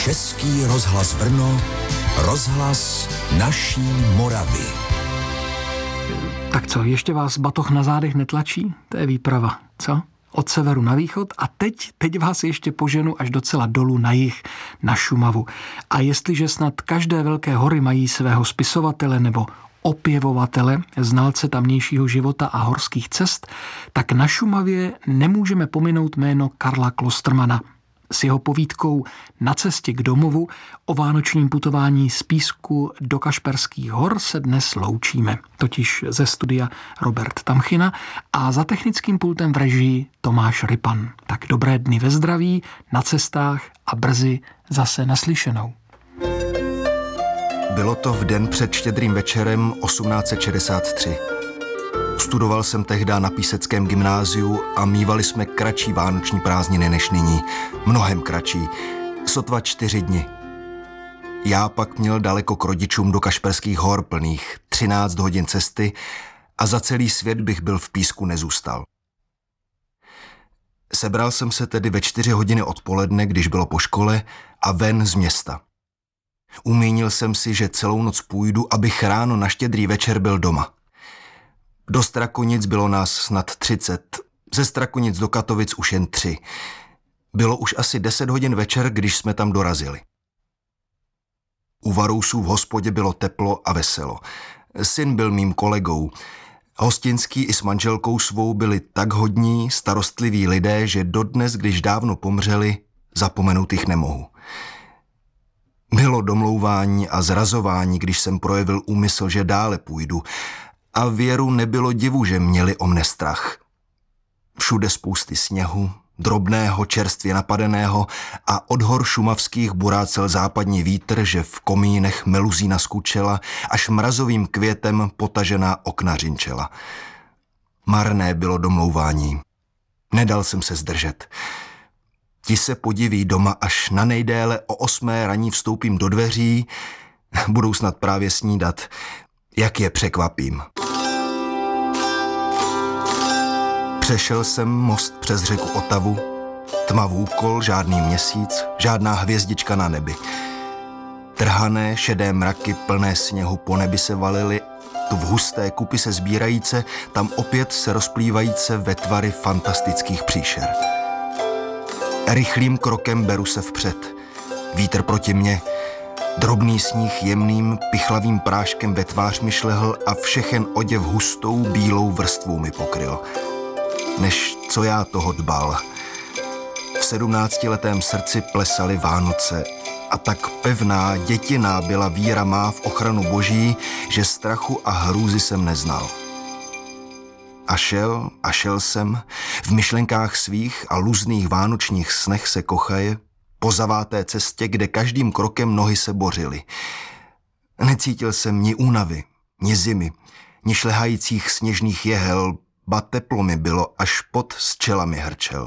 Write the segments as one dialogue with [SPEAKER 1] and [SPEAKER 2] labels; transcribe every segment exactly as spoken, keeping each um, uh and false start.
[SPEAKER 1] Český rozhlas Brno, rozhlas naší Moravy.
[SPEAKER 2] Tak co, ještě vás batoh na zádech netlačí? To je výprava, co? Od severu na východ a teď, teď vás ještě poženu až docela dolů na jih, na Šumavu. A jestliže snad každé velké hory mají svého spisovatele nebo opěvovatele, znalce tamnějšího života a horských cest, tak na Šumavě nemůžeme pominout jméno Karla Klostermana. S jeho povídkou Na cestě k domovu o vánočním putování z Písku do Kašperských hor se dnes loučíme, totiž ze studia Robert Tamchina a za technickým pultem v režii Tomáš Rypan. Tak dobré dny ve zdraví, na cestách a brzy zase naslyšenou.
[SPEAKER 3] Bylo to v den před Štědrým večerem osmnáct set šedesát tři. Studoval jsem tehdy na Píseckém gymnáziu a mívali jsme kratší vánoční prázdniny než nyní. Mnohem kratší. Sotva čtyři dny. Já pak měl daleko k rodičům do Kašperských hor plných třináct hodin cesty a za celý svět bych byl v Písku nezůstal. Sebral jsem se tedy ve čtyři hodiny odpoledne, když bylo po škole, a ven z města. Umínil jsem si, že celou noc půjdu, abych ráno na Štědrý večer byl doma. Do Strakonic bylo nás snad třicet, ze Strakonic do Katovic už jen tři. Bylo už asi deset hodin večer, když jsme tam dorazili. U Varousů v hospodě bylo teplo a veselo. Syn byl mým kolegou. Hostinský i s manželkou svou byli tak hodní, starostliví lidé, že dodnes, když dávno pomřeli, zapomenout jich nemohu. Bylo domlouvání a zrazování, když jsem projevil úmysl, že dále půjdu, a věru nebylo divu, že měli o mne strach. Všude spousty sněhu, drobného, čerstvě napadeného a od hor šumavských burácel západní vítr, že v komínech meluzína skučela, až mrazovým květem potažená okna řinčela. Marné bylo domlouvání. Nedal jsem se zdržet. Ti se podiví doma, až na nejdéle o osmé raní vstoupím do dveří, budou snad právě snídat, jak je překvapím. Přešel jsem most přes řeku Otavu, tma vůkol, žádný měsíc, žádná hvězdička na nebi. Trhané, šedé mraky plné sněhu po nebi se valily, tu v husté kupy se sbírajíce, tam opět se rozplývajíce ve tvary fantastických příšer. Rychlým krokem beru se vpřed. Vítr proti mně, drobný sníh jemným, pichlavým práškem ve tvář mi šlehl a všechen oděv hustou bílou vrstvou mi pokryl. Než co já toho dbal. V sedmnáctiletém srdci plesaly Vánoce a tak pevná, dětiná byla víra má v ochranu boží, že strachu a hrůzy jsem neznal. A šel, a šel jsem, v myšlenkách svých a luzných vánočních snech se kochaje, po zaváté cestě, kde každým krokem nohy se bořily. Necítil jsem ni únavy, ni zimy, ni šlehajících sněžných jehel, ba teplo mi bylo, až pot z čela mi hrčel.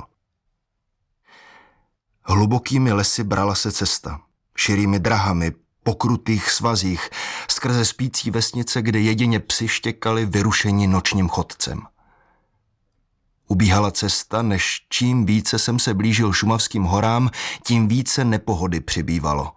[SPEAKER 3] Hlubokými lesy brala se cesta, širými drahami, po krutých svazích, skrze spící vesnice, kde jedině psi štěkali vyrušeni nočním chodcem. Ubíhala cesta, než čím více jsem se blížil šumavským horám, tím více nepohody přibývalo.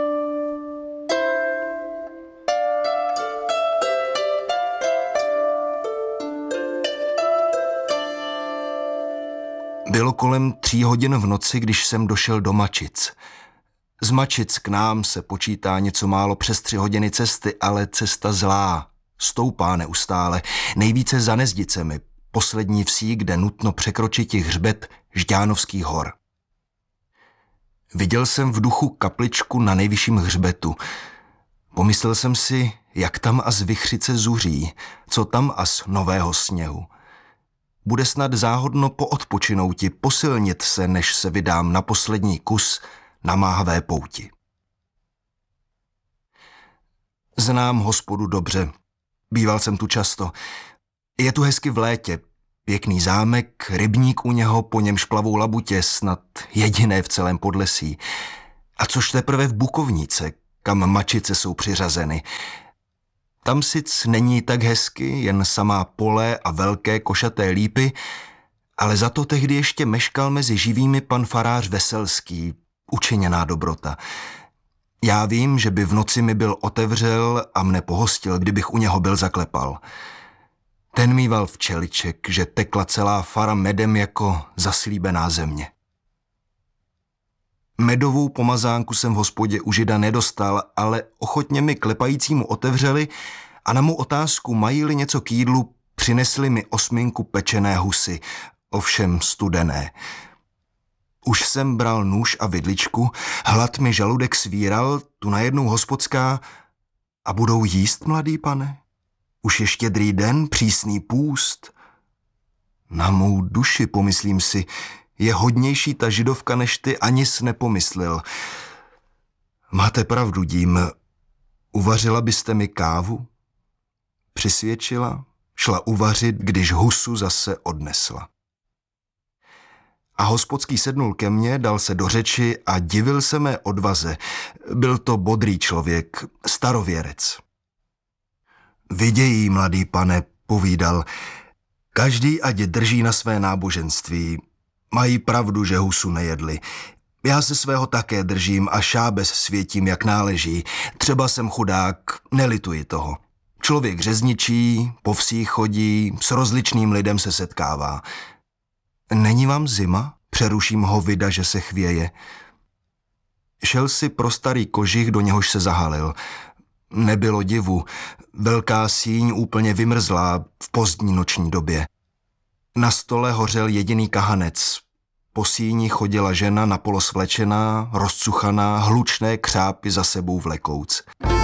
[SPEAKER 3] Bylo kolem tří hodin v noci, když jsem došel do Mačic. Z Mačic k nám se počítá něco málo přes tři hodiny cesty, ale cesta zlá, stoupá neustále, nejvíce za Nezdicemi, poslední vsí, kde nutno překročit hřbet Žďánovských hor. Viděl jsem v duchu kapličku na nejvyšším hřbetu. Pomyslel jsem si, jak tam az vichřice zuří, co tam az nového sněhu. Bude snad záhodno poodpočinouti, posilnit se, než se vydám na poslední kus na máhavé pouti. Znám hospodu dobře, býval jsem tu často. Je tu hezky v létě, pěkný zámek, rybník u něho, po němž plavou labutě, snad jediné v celém Podlesí. A což teprve v Bukovnice, kam Mačice jsou přiřazeny. Tam sic není tak hezky, jen samá pole a velké košaté lípy, ale za to tehdy ještě meškal mezi živými pan farář Veselský, učiněná dobrota. Já vím, že by v noci mi byl otevřel a mne pohostil, kdybych u něho byl zaklepal. Ten mýval včeliček, že tekla celá fara medem jako zaslíbená země. Medovou pomazánku jsem v hospodě u Žida nedostal, ale ochotně mi klepajícímu otevřeli a na mou otázku, mají-li něco k jídlu, přinesli mi osminku pečené husy, ovšem studené. Už jsem bral nůž a vidličku, hlad mi žaludek svíral, tu najednou hospodská: a budou jíst, mladý pane? Už je štědrý den, přísný půst. Na mou duši, pomyslím si, je hodnější ta židovka než ty, ani jsi nepomyslel. Máte pravdu, dím. Uvařila byste mi kávu? Přisvědčila, šla uvařit, když husu zase odnesla. A hospodský sednul ke mně, dal se do řeči a divil se mé odvaze. Byl to bodrý člověk, starověrec. Vidějí, mladý pane, povídal, každý ať drží na své náboženství. Mají pravdu, že husu nejedli. Já se svého také držím a šábes světím, jak náleží. Třeba jsem chudák, nelituji toho. Člověk řezničí, po vsích chodí, s rozličným lidem se setkává. Není vám zima? Přeruším ho vida, že se chvěje. Šel si pro starý kožich, do něhož se zahalil. Nebylo divu, velká síň úplně vymrzlá v pozdní noční době. Na stole hořel jediný kahanec. Po síni chodila žena napolo svlečená, rozcuchaná, hlučné křápy za sebou vlekouc.